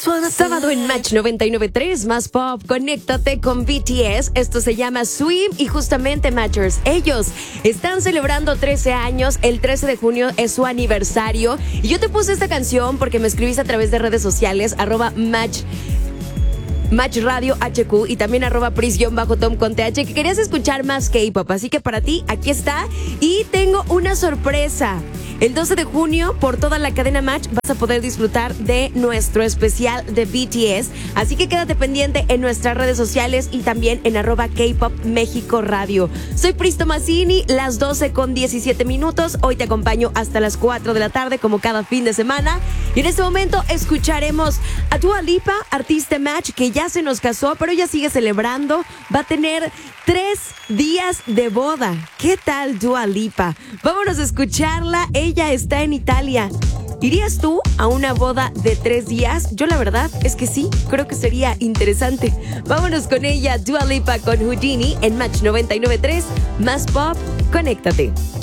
Sábado en Match 99.3, más pop, conéctate con BTS. Esto se llama Swim y justamente Matchers, ellos están celebrando 13 años. El 13 de junio es su aniversario. Y yo te puse esta canción porque me escribiste a través de redes sociales, Match Radio HQ y también @pris_tom con TH, que querías escuchar más K-pop. Así que para ti, aquí está. Y tengo una sorpresa. El 12 de junio, por toda la cadena Match, vas a poder disfrutar de nuestro especial de BTS. Así que quédate pendiente en nuestras redes sociales y también en @K-pop México Radio. Soy Pris Tomasini, las 12:17. Hoy te acompaño hasta las 4 de la tarde, como cada fin de semana. Y en este momento escucharemos a Dua Lipa, artista Match, que ya se nos casó, pero ella sigue celebrando. Va a tener 3 días de boda. ¿Qué tal, Dua Lipa? Vámonos a escucharla. Ella está en Italia. ¿Irías tú a una boda de 3 días? Yo la verdad es que sí, creo que sería interesante. Vámonos con ella, Dua Lipa con Houdini en Match 99.3. Más pop, conéctate.